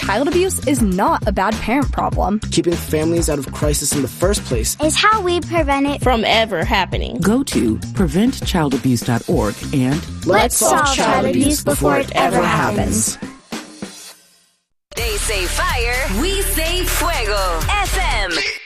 child abuse is not a bad parent problem. Keeping families out of crisis in the first place is how we prevent it from ever happening. Go to preventchildabuse.org and let's solve child abuse before it ever happens. They say fire, we say fuego. FM.